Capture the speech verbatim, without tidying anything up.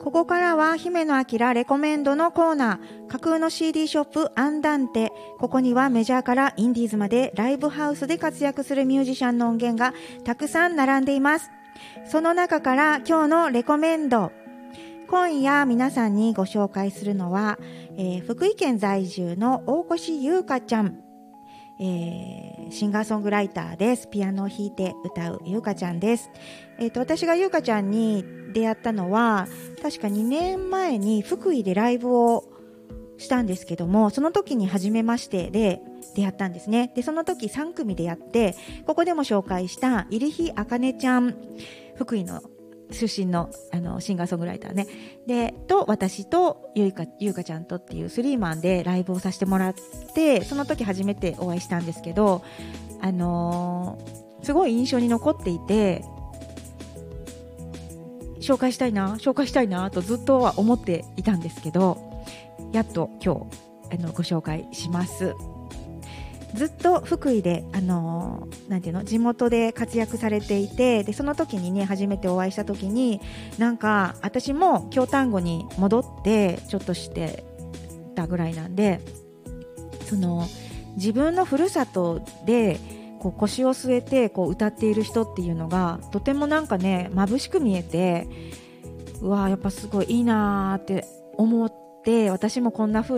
ここからは姫野明レコメンドのコーナー。架空の シーディー ショップアンダンテ。ここにはメジャーからインディーズまでライブハウスで活躍するミュージシャンの音源がたくさん並んでいます。その中から今日のレコメンド。今夜皆さんにご紹介するのは、えー、福井県在住の大越優香ちゃん。えー、シンガーソングライターです。ピアノを弾いて歌う優香ちゃんです。えーと、私が優香ちゃんに出会ったのは確かにねんまえに福井でライブをしたんですけども、その時に初めましてで出会ったんですね。でその時さん組でやって、ここでも紹介した入日あかねちゃん、福井の出身のあのシンガーソングライターねでと私とゆいかゆうかちゃんとっていうスリーマンでライブをさせてもらって、その時初めてお会いしたんですけど、あのー、すごい印象に残っていて、紹介したいな紹介したいなとずっとは思っていたんですけど、やっと今日あのご紹介します。ずっと福井で、あのー、なんていうの、地元で活躍されていて、でその時にね初めてお会いした時に、なんか私も京丹後に戻ってちょっとしてたぐらいなんで、その自分のふるさとでこう腰を据えてこう歌っている人っていうのがとてもなんかね眩しく見えて、うわーやっぱすごいいいなーって思って、私もこんな風